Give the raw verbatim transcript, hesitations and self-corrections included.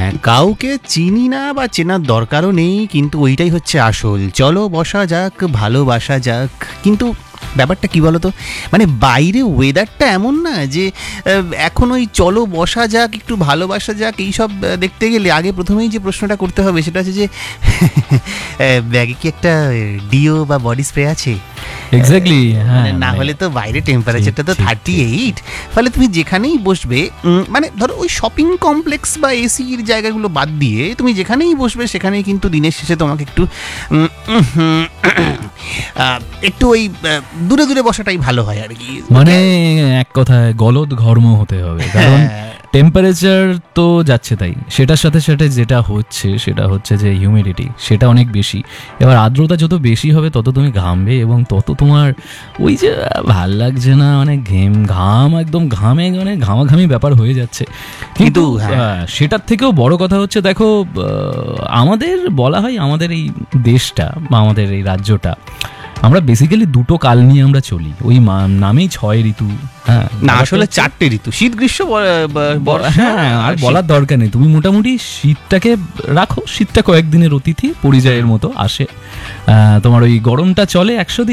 কাউকে চিনি না বা চেনার দরকারও নেই, কিন্তু ওইটাই হচ্ছে আসল। চলো বসা যাক, ভালোবাসা যাক। কিন্তু ব্যাপারটা কি বলতো, মানে বাইরে ওয়েদারটা এমন না যে এখন ওই চলো বসা যাক, একটু ভালোবাসা যাক, এইসব দেখতে গেলে আগে প্রথমেই যে প্রশ্নটা করতে হবে সেটা হচ্ছে যে ব্যাগে কি একটা ডিও বা বডি স্প্রে আছে? এক্স্যাক্টলি, হ্যাঁ। না হলে তো বাইরে টেম্পারেচারটা তো থার্টি এইট, ফলে তুমি যেখানেই বসবে, মানে ধরো ওই শপিং কমপ্লেক্স বা এসির জায়গাগুলো বাদ দিয়ে তুমি যেখানেই বসবে সেখানেই কিন্তু দিনের শেষে তোমাকে একটু একটু ওই দূরে দূরে বসাটাই ভালো হয় আর কি। মানে এক কথায় গলদ ঘর্ম হতে হবে, কারণ টেম্পারেচার তো যাচ্ছে তাই, সেটার সাথে সাথে যেটা হচ্ছে সেটা হচ্ছে যে হিউমিডিটি, সেটা অনেক বেশি। এবার আর্দ্রতা যত বেশি হবে তত তুমি ঘামবে, এবং তত তোমার ওই যে ভাল লাগছে না, মানে ঘেম ঘাম একদম ঘামে মানে ঘামাঘামি ব্যাপার হয়ে যাচ্ছে। কিন্তু সেটার থেকেও বড় কথা হচ্ছে, দেখো আমাদের বলা হয় আমাদের এই দেশটা বা আমাদের এই রাজ্যটা, আমরা বেসিক্যালি দুটো কাল নিয়ে আমরা চলি, ওই নামেই ছয় ঋতু। হ্যাঁ, না আসলে চারটে ঋতু, শীত গ্রীষ্ম হ্যাঁ, আর বলার দরকার নেই। তুমি মোটামুটি শীতটাকে রাখো, শীতটা কয়েকদিনের অতিথি পরিযায়ের মতো আসে, তোমার ওই গরমটা চলে একশো দিন,